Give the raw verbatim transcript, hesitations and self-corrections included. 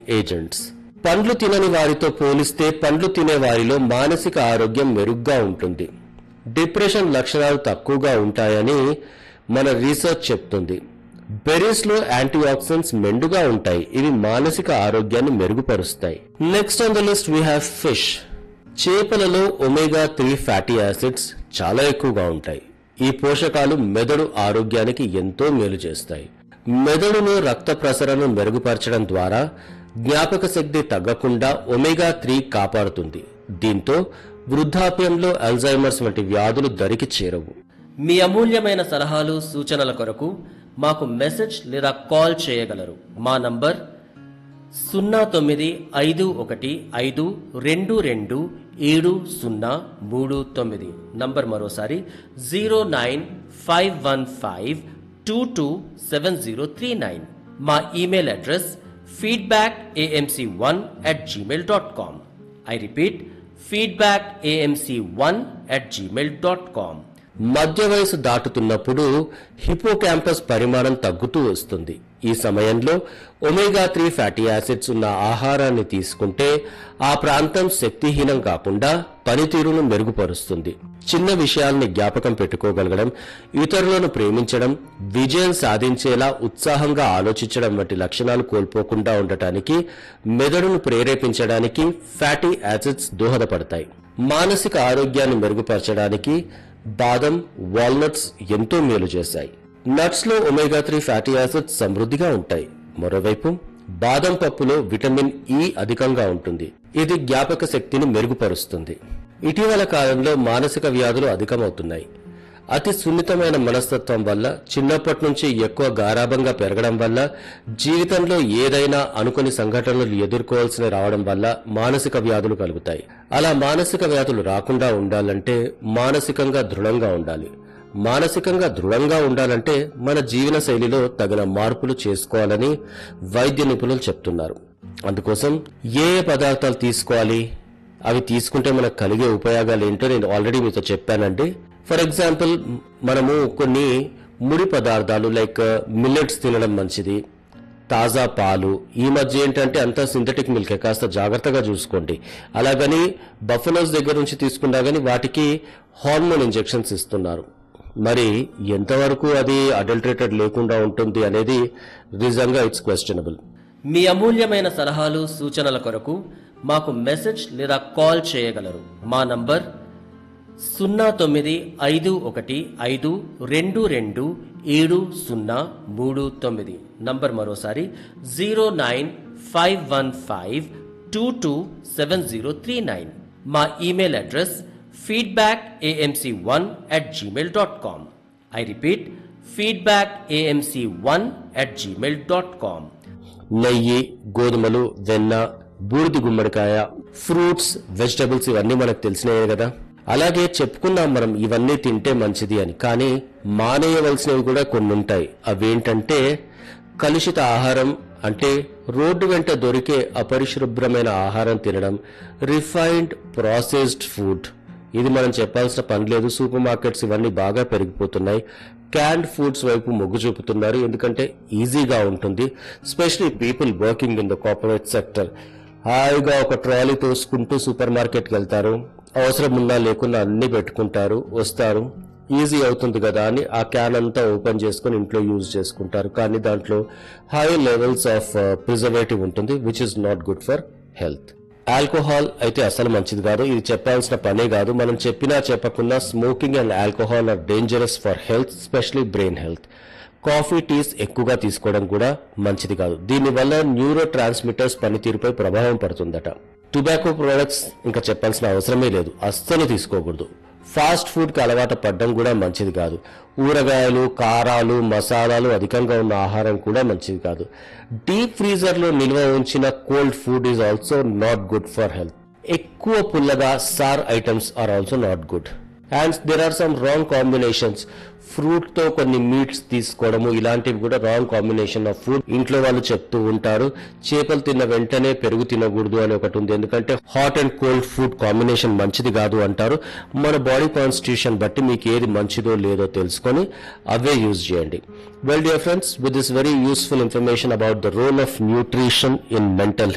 Agents. పండ్లు తినని వారితో పోలిస్తే పండ్లు తినే వారిలో మానసిక ఆరోగ్యం మెరుగ్గా ఉంటుంది. డిప్రెషన్ లక్షణాలు తక్కువగా ఉంటాయని మన రీసెర్చ్ చెప్తుంది. బెర్రీస్ లో యాంటీ ఆక్సిడెంట్స్ మెండుగా ఉంటాయి. ఇవి మానసిక ఆరోగ్యాన్ని మెరుగుపరుస్తాయి. Next on the list we have fish. చేపలలో ఒమేగా త్రీ ఫ్యాటీ యాసిడ్స్ చాలా ఎక్కువగా ఉంటాయి. ఈ పోషకాలు మెదడు ఆరోగ్యానికి ఎంతో మేలు చేస్తాయి. మెదడులో రక్త ప్రసరణను మెరుగుపరచడం ద్వారా జ్ఞాపక శక్తి తగ్గకుండా ఒమేగా త్రీ కాపాడుతుంది. దీంతో వృద్ధాప్యంలో అల్జైమర్స్ వంటి వ్యాధులు దరికి చేరవు. మీ అమూల్యమైన సలహాలు సూచనల కొరకు మాకు మెసేజ్ లేదా కాల్ చేయగలరు. మా నంబర్ సున్నా తొమ్మిది ఐదు ఒకటి ఐదు రెండు రెండు ఏడు సున్నా మూడు తొమ్మిది. నంబర్ మరోసారి zero nine five one five two two seven zero three nine. మా email address feedback AMC one at Gmail dot com. I repeat feedback AMC one at Gmail dot com. మధ్య వయసు దాటుతున్నప్పుడు హిపోకాంపస్ పరిమాణం తగ్గుతూ వస్తుంది. ఈ సమయంలో ఒమేగా త్రీ ఫ్యాటీ యాసిడ్స్ ఉన్న ఆహారాన్ని తీసుకుంటే ఆ ప్రాంతం శక్తిహీనం కాకుండా పనితీరును మెరుగుపరుస్తుంది. చిన్న విషయాల్ని జ్ఞాపకం పెట్టుకోగలగడం, ఇతరులను ప్రేమించడం, విజయం సాధించేలా ఉత్సాహంగా ఆలోచించడం వంటి లక్షణాలు కోల్పోకుండా ఉండటానికి మెదడును ప్రేరేపించడానికి ఫ్యాటీ యాసిడ్స్ దోహదపడతాయి. మానసిక ఆరోగ్యాన్ని మెరుగుపరచడానికి బాదం, వాల్నట్స్ ఎంతో మేలు చేశాయి. నట్స్ లో ఒమేగా త్రీ ఫ్యాటీ యాసిడ్స్ సమృద్ధిగా ఉంటాయి. మరోవైపు బాదం పప్పులో విటమిన్ ఇ అధికంగా ఉంటుంది. ఇది జ్ఞాపక శక్తిని మెరుగుపరుస్తుంది. ఇటీవల కాలంలో మానసిక వ్యాధులు అధికమవుతున్నాయి. అతి సున్నితమైన మనస్తత్వం వల్ల, చిన్నప్పటి నుంచి ఎక్కువ గారాబంగా పెరగడం వల్ల, జీవితంలో ఏదైనా అనుకోని సంఘటనలు ఎదుర్కోవాల్సి రావడం వల్ల మానసిక వ్యాధులు కలుగుతాయి. అలా మానసిక వ్యాధులు రాకుండా ఉండాలంటే మానసికంగా దృఢంగా ఉండాలి. మానసికంగా దృఢంగా ఉండాలంటే మన జీవన శైలిలో తగిన మార్పులు చేసుకోవాలని వైద్య నిపుణులు చెప్తున్నారు. అందుకోసం ఏ ఏ పదార్థాలు తీసుకోవాలి, అవి తీసుకుంటే మనకు కలిగే ఉపయోగాలు ఏంటో నేను ఆల్రెడీ మీతో చెప్పానండి. ఫర్ ఎగ్జాంపుల్, మనము కొన్ని ముడి పదార్థాలు లైక్ మిల్లెట్స్ తినడం మంచిది. తాజా పాలు, ఈ మధ్య ఏంటంటే అంతా సింథటిక్ మిల్క్, కాస్త జాగ్రత్తగా చూసుకోండి. అలాగని బఫెలోస్ దగ్గర నుంచి తీసుకున్నా గానీ వాటికి హార్మోన్ ఇంజెక్షన్స్ ఇస్తున్నారు. మరి ఎంతవరకు అది అడల్టరేటెడ్ లేకుండా ఉంటుంది అనేది నిజంగా ఇట్స్ క్వశ్చనబుల్. మీ అమూల్యమైన సలహాలు సూచనల కొరకు మాకు మెసేజ్ లేదా కాల్ చేయగలరు. మా నంబర్ సున్నా తొమ్మిది ఐదు ఒకటి ఐదు రెండు రెండు ఏడు సున్నా మూడు తొమ్మిది. నంబర్ మరోసారి zero nine five one five two two seven zero three nine. మా email address feedback AMC one at Gmail dot com. I repeat feedback AMC one at Gmail dot com. నెయ్యి, గోధుమలు, వెన్న, బూడిది గుమ్మడికాయ, ఫ్రూట్స్, వెజిటబుల్స్ ఇవన్నీ మనకు తెలిసినవే కదా. అలాగే చెప్పుకున్నాం మనం ఇవన్నీ తింటే మంచిది అని. కానీ మానేయవలసినవి కూడా కొన్ని ఉంటాయి. అవేంటంటే కలుషిత ఆహారం, అంటే రోడ్డు వెంట దొరికే అపరిశుభ్రమైన ఆహారం తినడం, రిఫైన్డ్ ప్రాసెస్డ్ ఫుడ్, ఇది మనం చెప్పాల్సిన పని లేదు. సూపర్ మార్కెట్స్ ఇవన్నీ బాగా పెరిగిపోతున్నాయి. క్యాన్డ్ ఫుడ్స్ వైపు మొగ్గు చూపుతున్నారు, ఎందుకంటే ఈజీగా ఉంటుంది. Especially people working in the corporate sector హాయిగా ఒక ట్రాలీ తోసుకుంటూ సూపర్ మార్కెట్కి వెళ్తారు. అవసరం ఉన్నా లేకున్నా అన్ని పెట్టుకుంటారు, వస్తారు, ఈజీ అవుతుంది కదా అని ఆ క్యాన్ అంతా ఓపెన్ చేసుకుని ఇంట్లో యూజ్ చేసుకుంటారు. కానీ దాంట్లో హై లెవెల్స్ ఆఫ్ ప్రిజర్వేటివ్ ఉంటుంది, which is not good for health. Alcohol అయితే అసలు మంచిది కాదు. ఇది చెప్పాల్సిన పనే కాదు. మనం చెప్పినా చెప్పకున్నా smoking and alcohol are dangerous for health, especially brain health. Coffee, teas ఎక్కువగా తీసుకోవడం కూడా మంచిది కాదు. దీనివల్ల న్యూరో ట్రాన్స్మిటర్స్ పనితీరుపై ప్రభావం పడుతుందట. టొబాకో ప్రొడక్ట్స్ ఇంకా చెప్పాల్సిన అవసరమే లేదు, అస్సలు తీసుకోకూడదు. ఫాస్ట్ ఫుడ్ కి అలవాటు పడడం కూడా మంచిది కాదు. ఊరగాయలు, కారాలు, మసాలాలు అధికంగా ఉన్న ఆహారం కూడా మంచిది కాదు. డీప్ ఫ్రీజర్ లో నిల్వ ఉంచిన cold food is also not good for health. ఎక్కువ పుల్లగా sir items are also not good. And there are some wrong combinations. Fruit తో కొన్ని మీట్స్ తీసుకోవడము, ఇలాంటివి కూడా రాంగ్ కాంబినేషన్ ఆఫ్ ఫుడ్. ఇంట్లో వాళ్ళు చెప్తూ ఉంటారు చేపలు తిన్న వెంటనే పెరుగు తినకూడదు అని ఒకటి ఉంది, ఎందుకంటే hot and cold food combination మంచిది కాదు అంటారు. మన బాడీ కాన్స్టిట్యూషన్ బట్టి మీకు ఏది మంచిదో లేదో తెలుసుకొని అవే యూజ్ చేయండి. Well dear friends, with this very useful information about the role of nutrition in mental